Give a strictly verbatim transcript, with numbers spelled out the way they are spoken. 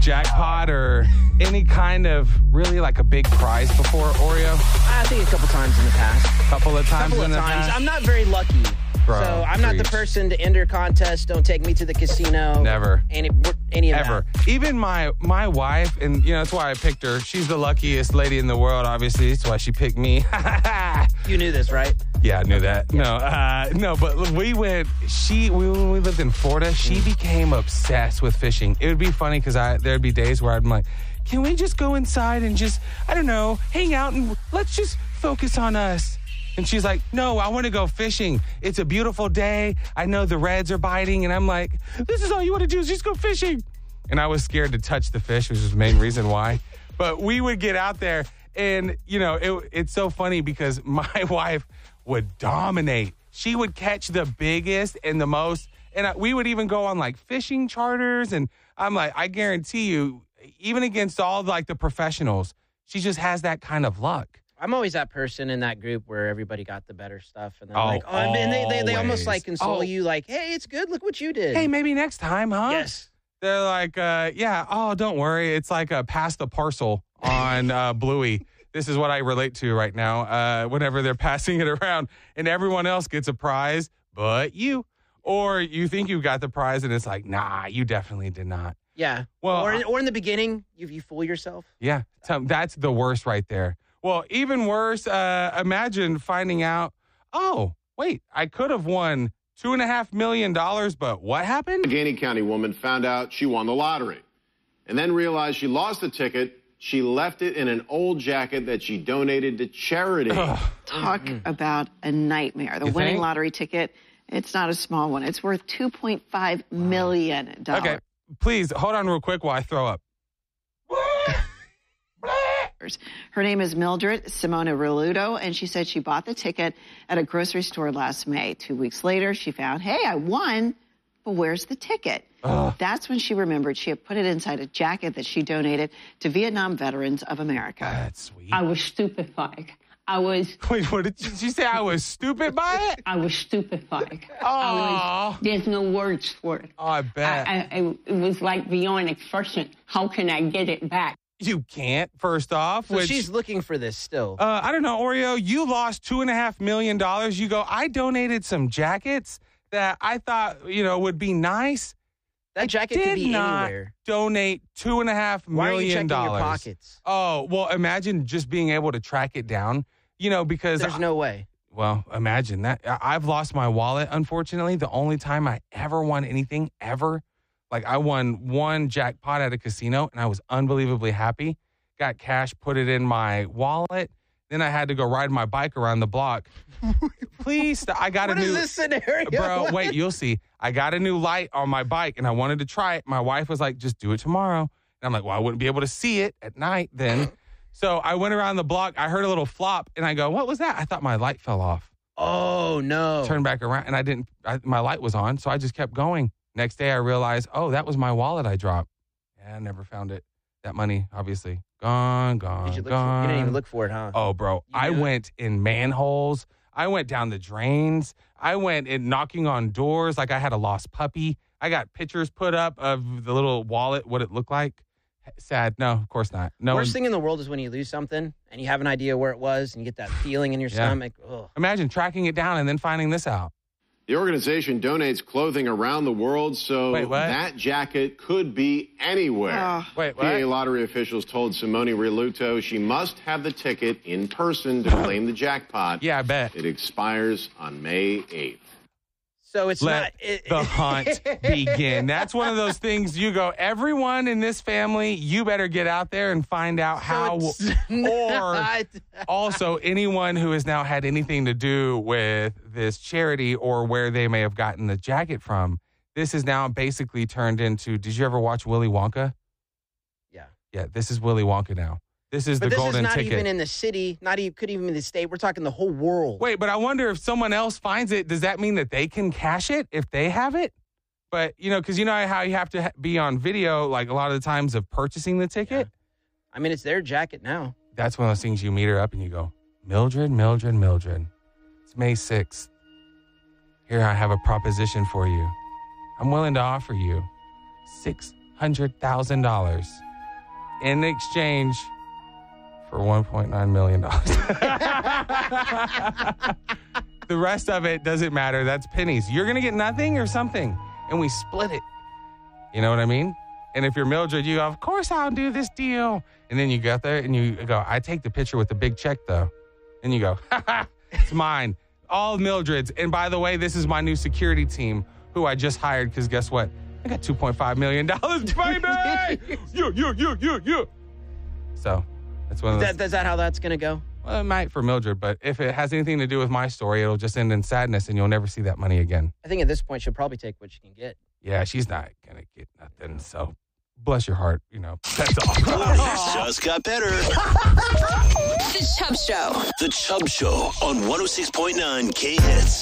jackpot or any kind of really like a big prize before, Oreo? I think a couple times in the past. A couple of times couple in of the times. past? I'm not very lucky. Bro, so I'm not the preach. person to enter contests. Don't take me to the casino. Never. Any, any of Ever. that. Even my my wife, and you know, that's why I picked her. She's the luckiest lady in the world, obviously. That's why she picked me. You knew this, right? Yeah, I knew that. No, uh, no, but we went, she, we, when we lived in Florida, she became obsessed with fishing. It would be funny because I there'd be days where I'm like, can we just go inside and just, I don't know, hang out and let's just focus on us. And she's like, no, I want to go fishing. It's a beautiful day. I know the reds are biting. And I'm like, this is all you want to do is just go fishing. And I was scared to touch the fish, which is the main reason why. But we would get out there and, you know, it, it's so funny because my wife would dominate. She would catch the biggest and the most. And I, we would even go on like fishing charters. And I'm like, I guarantee you, even against all like the professionals, she just has that kind of luck. I'm always that person in that group where everybody got the better stuff. And they're Oh, like, oh, and they, they, they almost always. like console Oh. you like, hey, it's good. Look what you did. Hey, maybe next time, huh? Yes. They're like, uh, yeah, oh, don't worry. It's like a pass the parcel on uh, Bluey. This is what I relate to right now uh, whenever they're passing it around and everyone else gets a prize but you. Or you think you got the prize and it's like, nah, you definitely did not. Yeah. Well, or, I- or in the beginning, you, you fool yourself. Yeah, so that's the worst right there. Well, even worse, uh, imagine finding out, oh, wait, I could have won two and a half million dollars, but what happened? A Allegheny County woman found out she won the lottery and then realized she lost the ticket. She left it in an old jacket that she donated to charity. Ugh. Talk about a nightmare. The You winning think? lottery ticket, it's not a small one. It's worth two point five million dollars. Okay, please hold on real quick while I throw up. Her name is Mildred Simona Reluto, and she said she bought the ticket at a grocery store last May. Two weeks later, she found, hey, I won, but where's the ticket? Ugh. That's when she remembered she had put it inside a jacket that she donated to Vietnam Veterans of America. That's sweet. I was stupefied. I was Wait, what did you, did you say? I was stupid by it? I was stupefied. I Aw. was, there's no words for it. Oh, I bet. I, I, it was like beyond expression. How can I get it back? You can't, first off. So which, she's looking for this still. uh, I don't know, Oreo, you lost two and a half million dollars. You go, I donated some jackets that I thought, you know, would be nice. that jacket did could be not anywhere. donate two and a half Why are you million checking dollars. your pockets? Oh, well, imagine just being able to track it down, you know, because There's no way. well, imagine that. I- I've lost my wallet, unfortunately. The only time I ever won anything, ever. Like, I won one jackpot at a casino, and I was unbelievably happy. Got cash, put it in my wallet. Then I had to go ride my bike around the block. Please, stop. I got What a is new... this scenario? Bro, What? wait, you'll see. I got a new light on my bike, and I wanted to try it. My wife was like, just do it tomorrow. And I'm like, well, I wouldn't be able to see it at night then. So I went around the block. I heard a little flop, and I go, what was that? I thought my light fell off. Oh, no. Turned back around, and I didn't, I, my light was on, so I just kept going. Next day, I realized, oh, that was my wallet I dropped. Yeah, I never found it. That money, obviously, gone, gone, Did you, look for, gone. you didn't even look for it, huh? Oh, bro, You I knew it? went in manholes. I went down the drains. I went in knocking on doors like I had a lost puppy. I got pictures put up of the little wallet, what it looked like. Sad. No, of course not. No. Worst one- thing in the world is when you lose something and you have an idea where it was and you get that feeling in your Yeah. stomach. Ugh. Imagine tracking it down and then finding this out. The organization donates clothing around the world, so Wait, what? that jacket could be anywhere. Oh. Wait, P A what? lottery officials told Simone Reluto she must have the ticket in person to claim the jackpot. Yeah, I bet. It expires on May eighth. So it's Let not. It, the hunt begin. That's one of those things you go, everyone in this family, you better get out there and find out how. it's Or not- also, anyone who has now had anything to do with this charity or where they may have gotten the jacket from, this is now basically turned into, did you ever watch Willy Wonka? Yeah. Yeah, this is Willy Wonka now. This is But the this golden is not ticket. even in the city, not even, could even be the state. We're talking the whole world. Wait, but I wonder if someone else finds it, does that mean that they can cash it if they have it? But, you know, because you know how you have to ha- be on video, like a lot of the times of purchasing the ticket? I mean, it's their jacket now. That's one of those things you meet her up and you go, Mildred, Mildred, Mildred. It's May sixth. Here I have a proposition for you. I'm willing to offer you six hundred thousand dollars in exchange for one point nine million dollars. The rest of it doesn't matter. That's pennies. You're going to get nothing or something, and we split it. You know what I mean? And if you're Mildred, you go, of course I'll do this deal. And then you get there and you go, I take the picture with the big check, though. And you go, ha ha, it's mine. All Mildred's. And by the way, this is my new security team who I just hired because guess what? I got two point five million dollars, baby! you, you, you, you, you. So that's one of those. That, is that how that's going to go? Well, it might for Mildred, but if it has anything to do with my story, it'll just end in sadness and you'll never see that money again. I think at this point, she'll probably take what she can get. Yeah, she's not going to get nothing. So bless your heart, you know. That's all. It just got better. The Chubb Show. The Chubb Show on one oh six point nine K Hits.